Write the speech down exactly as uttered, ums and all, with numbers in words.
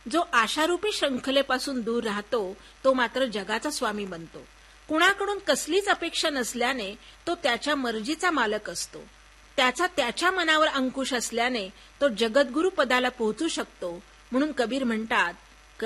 जो आशारूपी शृंखलेपासून दूर राहतो तो मात्र जगाचा स्वामी बनतो. कुणाकडून कसलीच अपेक्षा नसल्याने तो त्याच्या मर्जीचा मालक असतो. त्याचा त्याच्या मनावर अंकुश असल्याने तो जगद्गुरु पदाला पोहोचू शकतो. म्हणून कबीर म्हणतात,